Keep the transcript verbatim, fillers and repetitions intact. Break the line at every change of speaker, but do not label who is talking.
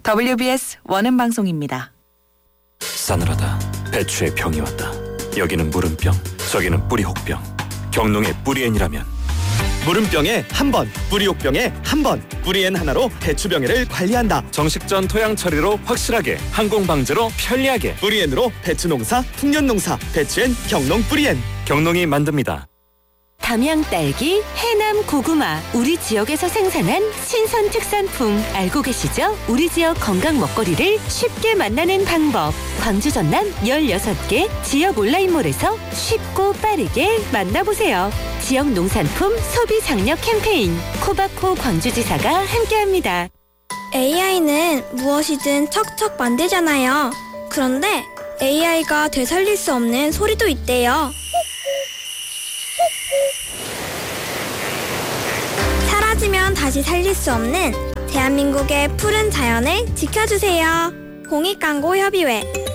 더블유비에스 원음 방송입니다.
싸늘하다. 배추의 병이 왔다. 여기는 무름병, 저기는 뿌리혹병. 경농의 뿌리엔이라면
무름병에 한 번, 뿌리혹병에 한 번. 뿌리엔 하나로 배추병해를 관리한다.
정식전 토양 처리로 확실하게, 항공 방제로 편리하게.
뿌리엔으로 배추 농사, 풍년 농사. 배추엔 경농 뿌리엔.
경농이 만듭니다.
담양 딸기, 해남 고구마, 우리 지역에서 생산한 신선 특산품 알고 계시죠? 우리 지역 건강 먹거리를 쉽게 만나는 방법. 광주 전남 열여섯 개 지역 온라인몰에서 쉽고 빠르게 만나보세요. 지역 농산품 소비 장려 캠페인 코바코 광주지사가 함께합니다.
에이아이는 무엇이든 척척 만들잖아요. 그런데 에이아이가 되살릴 수 없는 소리도 있대요. 사라지면 다시 살릴 수 없는 대한민국의 푸른 자연을 지켜주세요. 공익광고협의회